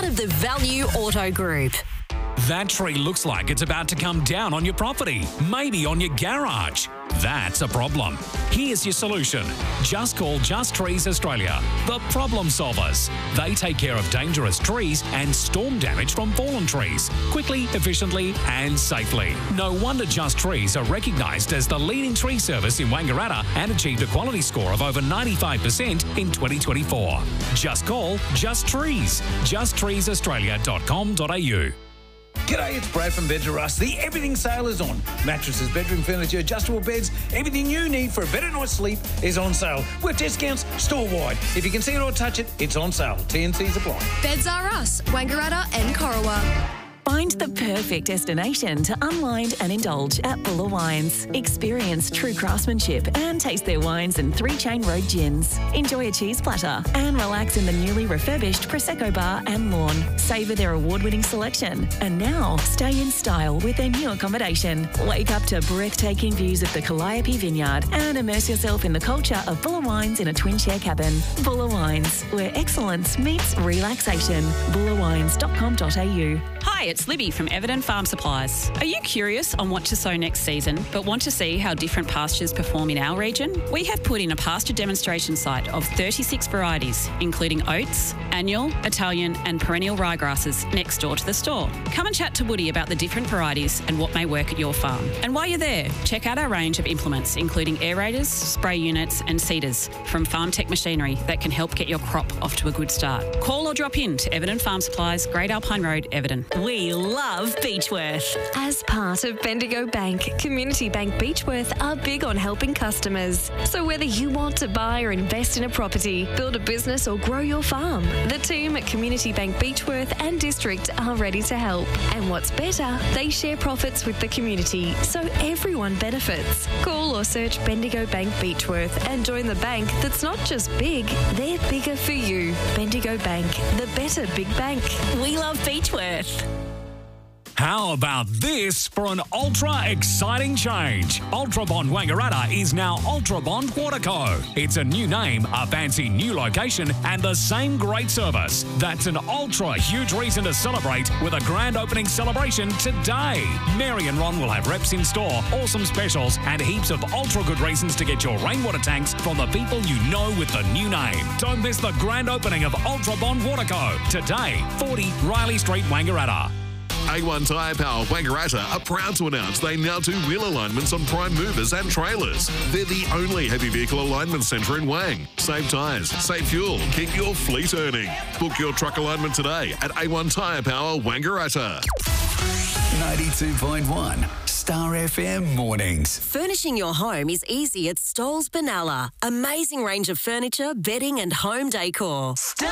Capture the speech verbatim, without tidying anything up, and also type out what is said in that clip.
part of the Value Auto Group. That tree looks like it's about to come down on your property, maybe on your garage. That's a problem. Here's your solution. Just call Just Trees Australia, the problem solvers. They take care of dangerous trees and storm damage from fallen trees, quickly, efficiently and safely. No wonder Just Trees are recognised as the leading tree service in Wangaratta and achieved a quality score of over ninety-five percent in twenty twenty-four. Just call Just Trees. just trees australia dot com dot a u. G'day, it's Brad from Beds of Russ. The everything sale is on. Mattresses, bedroom furniture, adjustable beds, everything you need for a better night's sleep is on sale with discounts store-wide. If you can see it or touch it, it's on sale. T and C's apply. Beds R Us, Wangaratta and Corowa. Find the perfect destination to unwind and indulge at Buller Wines. Experience true craftsmanship and taste their wines and three Chain Road gins. Enjoy a cheese platter and relax in the newly refurbished Prosecco bar and lawn. Savour their award-winning selection. And now, stay in style with their new accommodation. Wake up to breathtaking views of the Calliope Vineyard and immerse yourself in the culture of Buller Wines in a twin-share cabin. Buller Wines, where excellence meets relaxation. buller wines dot com dot a u. Hi, it's Libby from Everton Farm Supplies. Are you curious on what to sow next season, but want to see how different pastures perform in our region? We have put in a pasture demonstration site of thirty-six varieties, including oats, annual, Italian and perennial ryegrasses next door to the store. Come and chat to Woody about the different varieties and what may work at your farm. And while you're there, check out our range of implements, including aerators, spray units and seeders from Farm Tech Machinery that can help get your crop off to a good start. Call or drop in to Everton Farm Supplies, Great Alpine Road, Everton. We love Beechworth. As part of Bendigo Bank, Community Bank Beechworth are big on helping customers. So whether you want to buy or invest in a property, build a business or grow your farm, the team at Community Bank Beechworth and District are ready to help. And what's better, they share profits with the community, so everyone benefits. Call or search Bendigo Bank Beechworth and join the bank that's not just big, they're bigger for you. Bendigo Bank, the better big bank. We love Beechworth. How about this for an ultra exciting change? Ultrabond Wangaratta is now Ultrabond Waterco. It's a new name, a fancy new location, and the same great service. That's an ultra huge reason to celebrate with a grand opening celebration today. Mary and Ron will have reps in store, awesome specials, and heaps of ultra good reasons to get your rainwater tanks from the people you know with the new name. Don't miss the grand opening of Ultrabond Waterco today, forty Riley Street, Wangaratta. A one Tyre Power Wangaratta are proud to announce they now do wheel alignments on prime movers and trailers. They're the only heavy vehicle alignment centre in Wang. Save tyres, save fuel, keep your fleet earning. Book your truck alignment today at A one Tyre Power Wangaratta. ninety-two point one Star F M Mornings. Furnishing your home is easy at Stolz Benalla. Amazing range of furniture, bedding and home decor.